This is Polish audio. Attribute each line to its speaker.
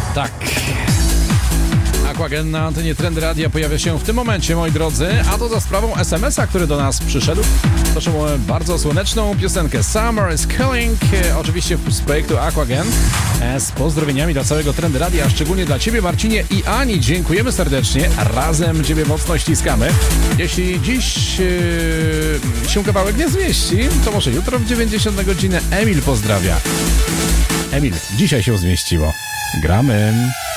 Speaker 1: Tak. Aquagen na antenie Trendy Radia pojawia się w tym momencie, moi drodzy, a to za sprawą SMS-a, który do nas przyszedł. Proszę o bardzo słoneczną piosenkę Summer is Killing, oczywiście z projektu Aquagen, z pozdrowieniami dla całego Trendy Radia, a szczególnie dla Ciebie, Marcinie i Ani. Dziękujemy serdecznie, razem Ciebie mocno ściskamy. Jeśli dziś się kawałek nie zmieści, to może jutro w 90 godzinę Emil pozdrawia. Emil, dzisiaj się zmieściło. Gramy.